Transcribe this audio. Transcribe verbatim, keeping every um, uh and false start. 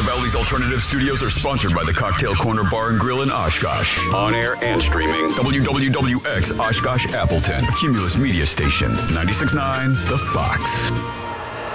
Valley's Alternative Studios are sponsored by the Cocktail Corner Bar and Grill in Oshkosh. On air and streaming, W W W X Oshkosh Appleton, Cumulus Media Station, ninety-six point nine The Fox.